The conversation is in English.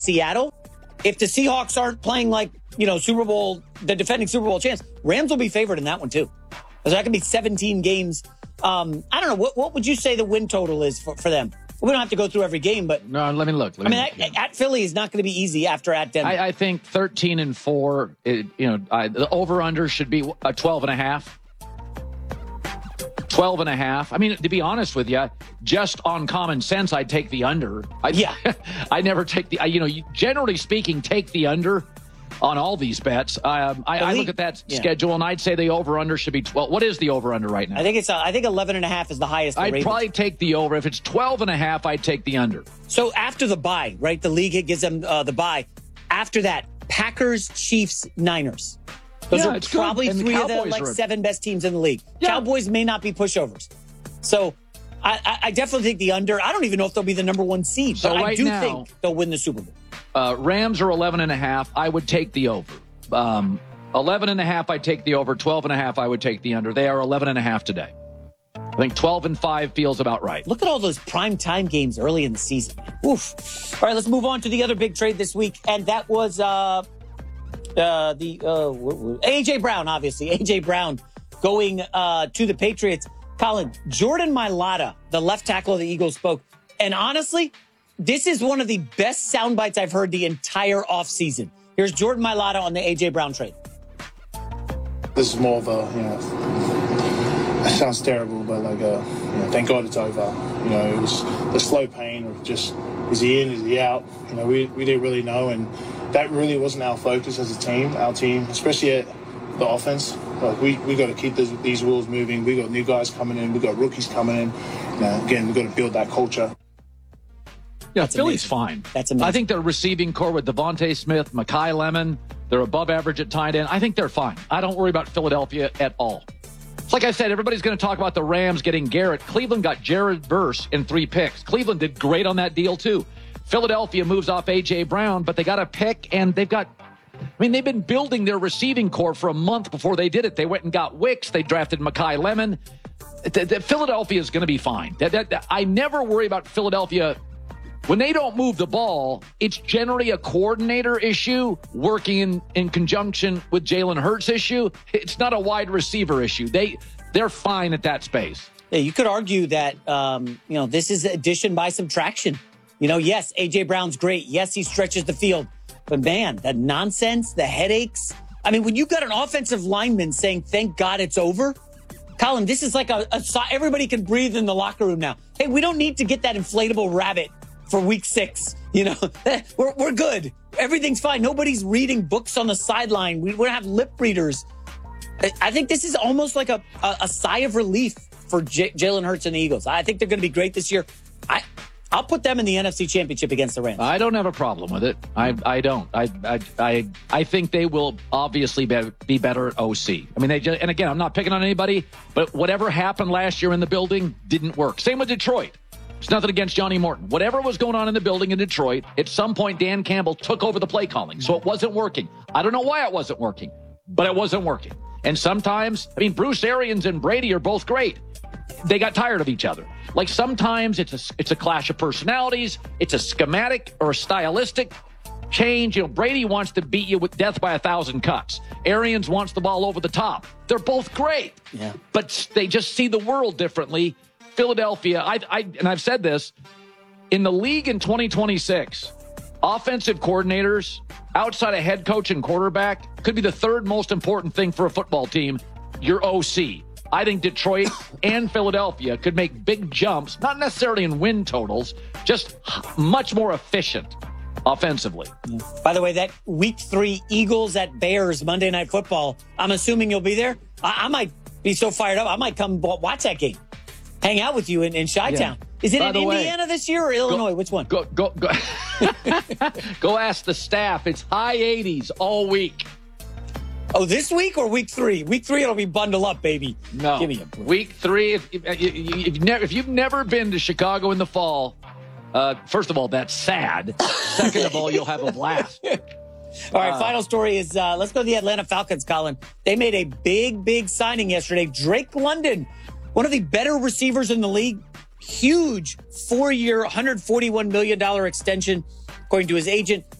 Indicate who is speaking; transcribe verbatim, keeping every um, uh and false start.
Speaker 1: Seattle. If the Seahawks aren't playing like, you know, Super Bowl, the defending Super Bowl champs, Rams will be favored in that one too. So that could be seventeen games. Um, I don't know. What, what would you say the win total is for, for them? We don't have to go through every game, but
Speaker 2: no. Let me look. Let
Speaker 1: I
Speaker 2: me
Speaker 1: mean,
Speaker 2: look,
Speaker 1: at,
Speaker 2: yeah.
Speaker 1: at Philly is not going to be easy after at Denver.
Speaker 2: I, I think thirteen and four. It, you know, I, the over under should be a twelve and a half. twelve and a half. I mean, to be honest with you, just on common sense, I'd take the under. I,
Speaker 1: yeah.
Speaker 2: I never take the. I, you know, you, generally speaking, take the under on all these bets. Um, I, I look at that yeah. schedule and I'd say the over under should be twelve. What is the over under right now?
Speaker 1: I think it's. Uh, I think eleven and a half is the highest. The
Speaker 2: I'd
Speaker 1: Ravens.
Speaker 2: probably take the over. If it's twelve and a half, I'd take the under.
Speaker 1: So after the bye, right? The league gives them uh, the bye. After that, Packers, Chiefs, Niners. Those
Speaker 2: yeah,
Speaker 1: are probably three of the like seven best teams in the league. Yeah. Cowboys may not be pushovers. So I, I, I definitely think the under. I don't even know if they'll be the number one seed,
Speaker 2: so
Speaker 1: but
Speaker 2: right
Speaker 1: I do
Speaker 2: now,
Speaker 1: think they'll win the Super Bowl.
Speaker 2: Uh, Rams are eleven and a half. I would take the over. Um, eleven and a half, I'd take the over. twelve and a half, I would take the under. They are eleven and a half today. I think twelve and five feels about right.
Speaker 1: Look at all those prime time games early in the season. Oof. All right, let's move on to the other big trade this week. And that was uh, uh, the uh, A J. Brown, obviously. A J. Brown going uh, to the Patriots. Colin, Jordan Mailata, the left tackle of the Eagles, spoke. And honestly, this is one of the best sound bites I've heard the entire offseason. Here's Jordan Mailata on the A J. Brown trade.
Speaker 3: This is more of a, you know, it sounds terrible, but like, a, you know, thank God it's over. You know, it was the slow pain of just, is he in, is he out? You know, we, we didn't really know, and that really wasn't our focus as a team. Our team, especially at the offense, like we, we got to keep this, these wheels moving. We got new guys coming in. We got rookies coming in. You know, again, we got to build that culture.
Speaker 2: Yeah,
Speaker 1: That's
Speaker 2: Philly's
Speaker 1: amazing.
Speaker 2: fine.
Speaker 1: That's amazing.
Speaker 2: I think their receiving core with Devontae Smith, Mekhi Lemon, they're above average at tight end. I think they're fine. I don't worry about Philadelphia at all. It's like I said, everybody's going to talk about the Rams getting Garrett. Cleveland got Jared Verse in three picks. Cleveland did great on that deal, too. Philadelphia moves off A J. Brown, but they got a pick, and they've got I mean, they've been building their receiving core for a month before they did it. They went and got Wicks. They drafted Mekhi Lemon. The, the, Philadelphia is going to be fine. That, that, that, I never worry about Philadelphia. When they don't move the ball, it's generally a coordinator issue working in, in conjunction with Jalen Hurts issue. It's not a wide receiver issue. They, they're fine at that space.
Speaker 1: Yeah, you could argue that, um, you know, this is addition by subtraction. You know, yes, A J. Brown's great. Yes, he stretches the field. But, man, the nonsense, the headaches. I mean, when you got an offensive lineman saying, thank God it's over, Colin, this is like a, a everybody can breathe in the locker room now. Hey, we don't need to get that inflatable rabbit for week six. You know, we're, we're good. Everything's fine. Nobody's reading books on the sideline. We, we don't have lip readers. I think this is almost like a, a, a sigh of relief for J- Jalen Hurts and the Eagles. I think they're going to be great this year. I, I'll put them in the N F C Championship against the Rams.
Speaker 2: I don't have a problem with it. I I don't. I I I, I think they will obviously be, be better at O C. I mean, they just, and again, I'm not picking on anybody, but whatever happened last year in the building didn't work. Same with Detroit. It's nothing against Johnny Morton. Whatever was going on in the building in Detroit, at some point Dan Campbell took over the play calling, so it wasn't working. I don't know why it wasn't working, but it wasn't working. And sometimes, I mean, Bruce Arians and Brady are both great. They got tired of each other. Like sometimes it's a, it's a clash of personalities. It's a schematic or a stylistic change. You know, Brady wants to beat you with death by a thousand cuts. Arians wants the ball over the top. They're both great.
Speaker 1: Yeah.
Speaker 2: But they just see the world differently. Philadelphia, I, I and I've said this, in the league in twenty twenty-six, offensive coordinators outside of head coach and quarterback could be the third most important thing for a football team, your O C. I think Detroit and Philadelphia could make big jumps, not necessarily in win totals, just much more efficient offensively.
Speaker 1: Yeah. By the way, that week three Eagles at Bears Monday Night Football, I'm assuming you'll be there. I, I might be so fired up, I might come watch that game. Hang out with you in, in Chi-Town. Yeah. Is it By in Indiana way, this year or Illinois?
Speaker 2: Go,
Speaker 1: Which one?
Speaker 2: Go go go. Go ask the staff. It's high eighties all week.
Speaker 1: Oh, this week or week three? Week three, it'll be bundle up, baby.
Speaker 2: No.
Speaker 1: Give me a break.
Speaker 2: Week three, if, if, if, you've never, if you've never been to Chicago in the fall, uh, first of all, that's sad. Second of all, you'll have a blast.
Speaker 1: All right, uh, final story is, uh, let's go to the Atlanta Falcons, Colin. They made a big, big signing yesterday. Drake London, one of the better receivers in the league. Huge four-year, one hundred forty-one million dollars extension, according to his agent.